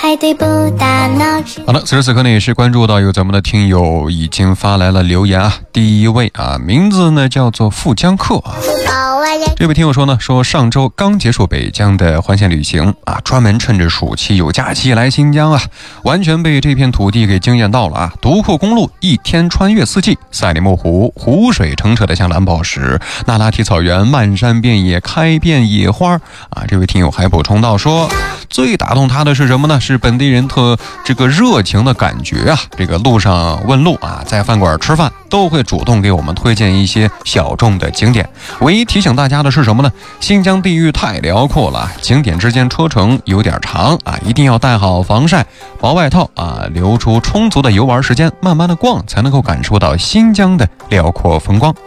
派对不打闹。 好的，此时此刻呢，也是关注到有咱们的听友已经发来了留言啊。第一位啊，名字呢叫做富江客啊。这位听友说呢，说上周刚结束北疆的环线旅行啊，专门趁着暑期有假期来新疆啊，完全被这片土地给惊艳到了啊！独库公路一天穿越四季，赛里木湖湖水澄澈的像蓝宝石，那拉提草原漫山遍野开遍野花啊！这位听友还补充到说，最打动他的是什么呢？是本地人这个热情的感觉啊！这个路上问路啊，在饭馆吃饭都会主动给我们推荐一些小众的景点。唯一提醒大家的是什么呢？新疆地域太辽阔了，景点之间车程有点长啊，一定要带好防晒、薄外套啊，留出充足的游玩时间，慢慢的逛，才能够感受到新疆的辽阔风光。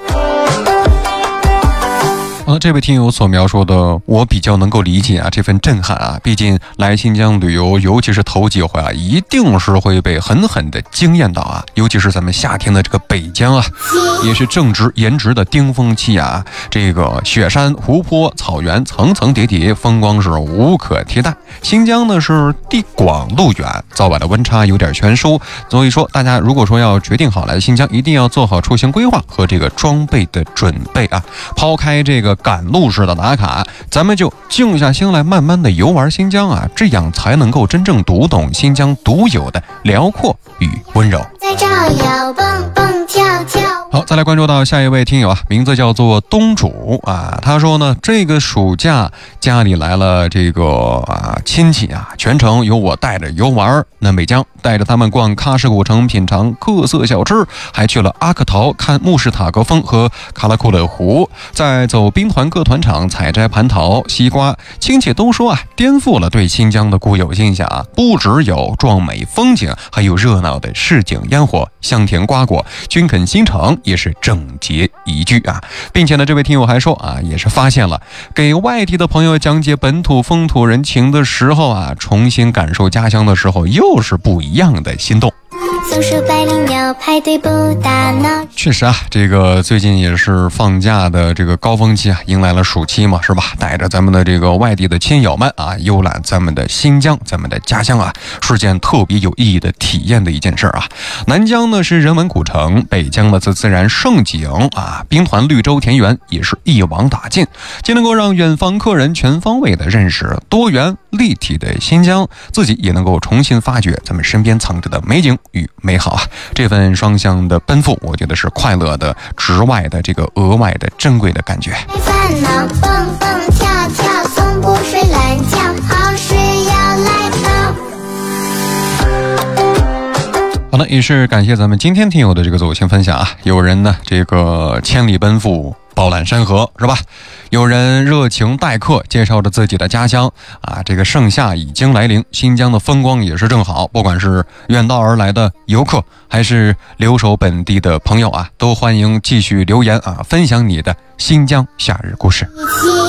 这位听友所描述的，我比较能够理解啊，这份震撼啊，毕竟来新疆旅游，尤其是头几回啊，一定是会被狠狠的惊艳到啊，尤其是咱们夏天的这个北疆啊，也是正值颜值的巅峰期啊，这个雪山、湖泊、草原层层叠叠，风光是无可替代。新疆呢是地广路远，早晚的温差有点悬殊，所以说大家如果说要决定好来新疆，一定要做好出行规划和这个装备的准备啊，抛开这个赶路式的打卡，咱们就静下心来慢慢的游玩新疆啊，这样才能够真正读懂新疆独有的辽阔与温柔。 在照耀蹦蹦跳跳。 好，再来关注到下一位听友啊，名字叫做东主啊，他说呢，这个暑假家里来了这个亲戚啊，全程由我带着游玩南北疆，带着他们逛喀什古城，品尝各色小吃，还去了阿克陶看穆什塔格峰和卡拉库勒湖，再走兵团各团场采摘蟠桃、西瓜。亲戚都说啊，颠覆了对新疆的固有印象啊，不只有壮美风景，还有热闹的市井烟火、香甜瓜果、军肯新城，也是整洁宜居啊。并且呢，这位听友还说啊，也是发现了给外地的朋友讲解本土风土人情的时候啊，重新感受家乡的时候，又是不一样的心动。 松鼠百灵鸟派对不打闹。 确实啊，这个最近也是放假的这个高峰期啊，迎来了暑期嘛，是吧？带着咱们的这个外地的亲友们啊，游览咱们的新疆，咱们的家乡啊，是件特别有意义的体验的一件事啊。南疆呢是人文古城，北疆呢自然胜景啊，兵团绿洲田园也是一网打尽，既能够让远方客人全方位的认识多元立体的新疆，自己也能够重新发掘咱们身边藏着的美景与美好啊。这份双向的奔赴，我觉得是快乐的、之外的这个额外的珍贵的感觉。 烦恼蹦蹦跳跳，从不睡懒觉，好事要来报。 好了，也是感谢咱们今天听友的这个走心分享啊。有人呢这个千里奔赴饱览山河，是吧？有人热情待客，介绍着自己的家乡啊。这个盛夏已经来临，新疆的风光也是正好。不管是远道而来的游客，还是留守本地的朋友啊，都欢迎继续留言啊，分享你的新疆夏日故事。